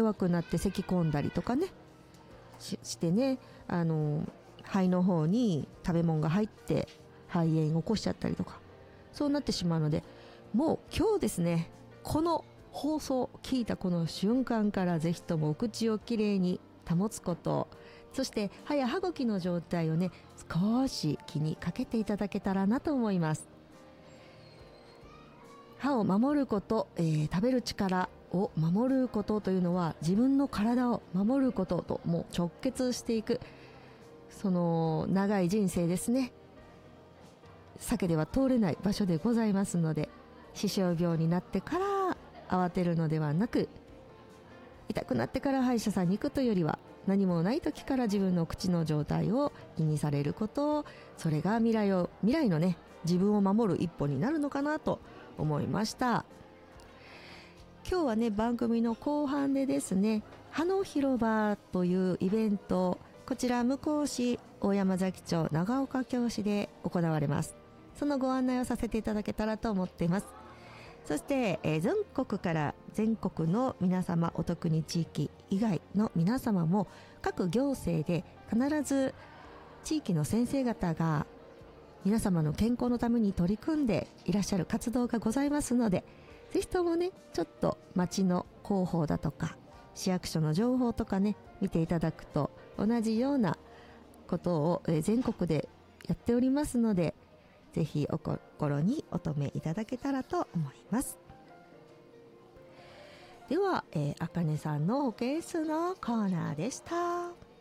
弱くなって咳き込んだりとかねしてね、肺の方に食べ物が入って肺炎を起こしちゃったりとか、そうなってしまうので、もう今日ですね、この放送を聞いたこの瞬間からぜひともお口をきれいに保つこと、そして歯や歯茎の状態をね少し気にかけていただけたらなと思います。歯を守ること、食べる力を守ることというのは自分の体を守ることともう直結していく、その長い人生ですね。避けては通れない場所でございますので、歯周病になってから慌てるのではなく、痛くなってから歯医者さんに行くというよりは、何もない時から自分の口の状態を気にされること、それが未来のね自分を守る一歩になるのかなと思いました。今日はね番組の後半でですね、歯の広場というイベント、こちら向こう市大山崎町長岡京市で行われます。そのご案内をさせていただけたらと思っています。そして、全国から全国の皆様、お特に地域以外の皆様も各行政で必ず地域の先生方が皆様の健康のために取り組んでいらっしゃる活動がございますので、ぜひともねちょっと町の広報だとか市役所の情報とかね見ていただくと、同じようなことを全国でやっておりますので、ぜひお心にお留めいただけたらと思います。では、あかねさんの保健室のコーナーでした。